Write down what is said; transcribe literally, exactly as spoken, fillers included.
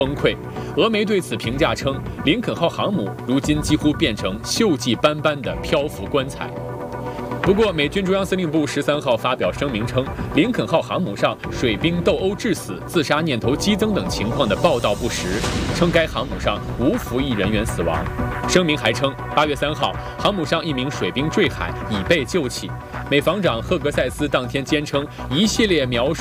崩溃。俄媒对此评价称，林肯号航母如今几乎变成锈迹斑斑的漂浮棺材。不过，美军中央司令部十三号发表声明称，林肯号航母上水兵斗殴致死、自杀念头激增等情况的报道不实，称该航母上无服役人员死亡。声明还称，八月三号，航母上一名水兵坠海，已被救起。美防长赫格塞斯当天坚称，一系列描述。